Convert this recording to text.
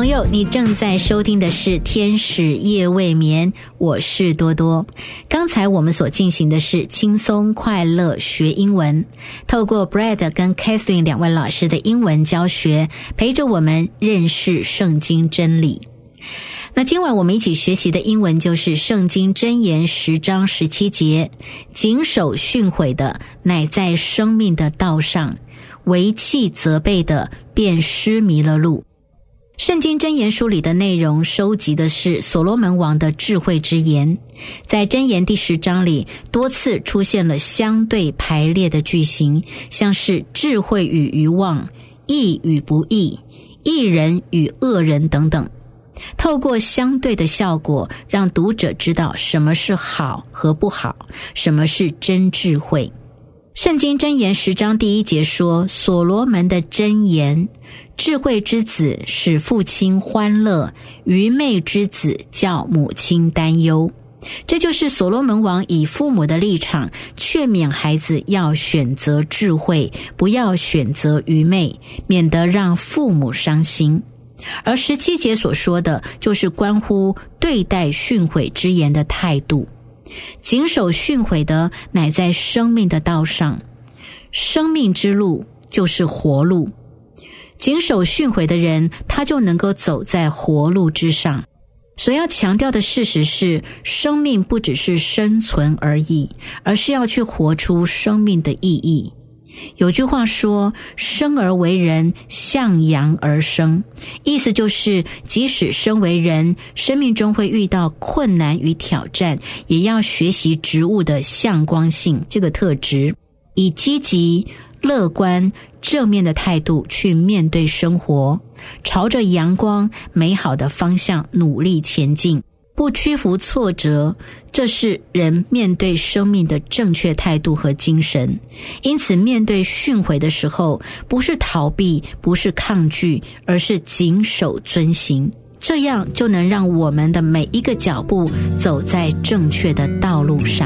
朋友，你正在收听的是天使夜未眠，我是多多。刚才我们所进行的是轻松快乐学英文，透过 Brad 跟 Catherine 两位老师的英文教学，陪着我们认识圣经真理。那今晚我们一起学习的英文就是圣经箴言10章17节，谨守训诲的乃在生命的道上，为弃责备的便失迷了路。圣经箴言书里的内容收集的是所罗门王的智慧之言，在箴言第10章里多次出现了相对排列的句型，像是智慧与愚妄、义与不义、义人与恶人等等。透过相对的效果，让读者知道什么是好和不好，什么是真智慧。圣经箴言10章第1节说，所罗门的箴言，智慧之子使父亲欢乐，愚昧之子叫母亲担忧。这就是所罗门王以父母的立场劝勉孩子要选择智慧，不要选择愚昧，免得让父母伤心。而17节所说的就是关乎对待训诲之言的态度。谨守训诲的乃在生命的道上，生命之路就是活路。谨守训诲的人，他就能够走在活路之上。所要强调的事实是，生命不只是生存而已，而是要去活出生命的意义。有句话说，生而为人，向阳而生，意思就是即使生为人，生命中会遇到困难与挑战，也要学习植物的向光性这个特质，以积极、乐观、正面的态度去面对生活，朝着阳光美好的方向努力前进，不屈服挫折，这是人面对生命的正确态度和精神。因此面对训诲的时候，不是逃避，不是抗拒，而是谨守遵行，这样就能让我们的每一个脚步走在正确的道路上。